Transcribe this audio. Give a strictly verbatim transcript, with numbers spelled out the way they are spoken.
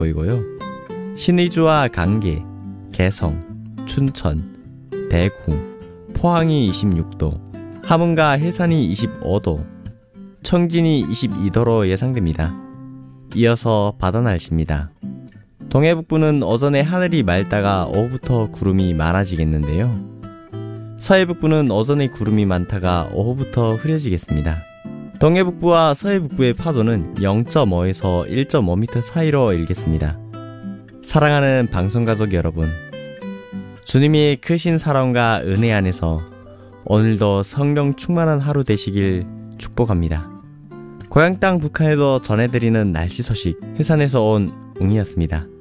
보이고요. 신의주와 강계, 개성, 춘천, 대구, 포항이 이십육 도, 함흥과 해산이 이십오 도, 청진이 이십이 도로 예상됩니다. 이어서 바다 날씨입니다. 동해북부는 오전에 하늘이 맑다가 오후부터 구름이 많아지겠는데요. 서해북부는 오전에 구름이 많다가 오후부터 흐려지겠습니다. 동해북부와 서해북부의 파도는 영 점 오에서 일 점 오 미터 사이로 일겠습니다. 사랑하는 방송가족 여러분, 주님이 크신 사랑과 은혜 안에서 오늘도 성령 충만한 하루 되시길 축복합니다. 고향 땅 북한에도 전해드리는 날씨 소식, 해산에서 온 웅이었습니다.